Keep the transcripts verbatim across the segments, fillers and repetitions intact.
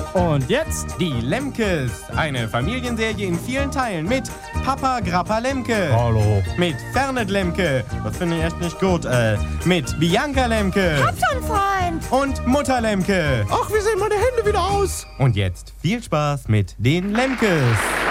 Und jetzt die Lemkes. Eine Familienserie in vielen Teilen mit Papa Grappa Lemke. Hallo. Mit Fernet Lemke. Das finde ich echt nicht gut. Äh, mit Bianca Lemke. Hab schon, Freund. Und Mutter Lemke. Ach, wie sehen meine Hände wieder aus? Und jetzt viel Spaß mit den Lemkes.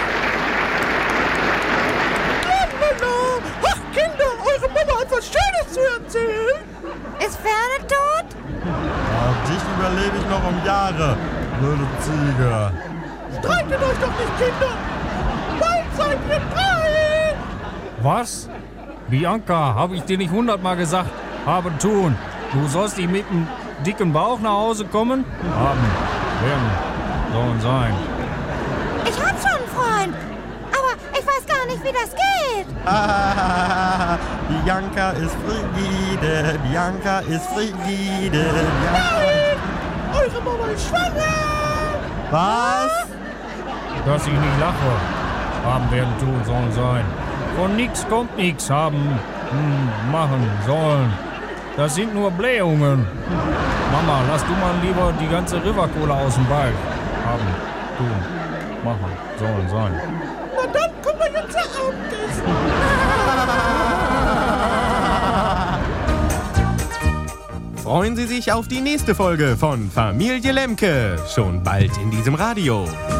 Ach, Kinder, eure Mama hat was Schönes zu erzählen. Ist Fernet tot? Ja, dich überlebe ich noch um Jahre, blöde Ziege. Streitet euch doch nicht, Kinder. Bald seid ihr drei. Was? Bianca, habe ich dir nicht hundertmal gesagt, haben tun. Du sollst nicht mit einem dicken Bauch nach Hause kommen? Haben, werden, sollen sein. Ich hab schon, Freund. Aber ich weiß gar nicht, wie das geht. Ah, Bianca ist frigide, Bianca ist frigide, Bianca. Eure Mama ist schwanger. Was? Dass ich nicht lache. Haben, werden, tun, sollen sein. Von nix kommt nix. Haben, hm, machen, sollen. Das sind nur Blähungen. Mama, lass du mal lieber die ganze River-Cola aus dem Ball. Haben, tun, machen, sollen sein. Na dann kommen wir jetzt zu Abendessen. Freuen Sie sich auf die nächste Folge von Familie Lemke. Schon bald in diesem Radio.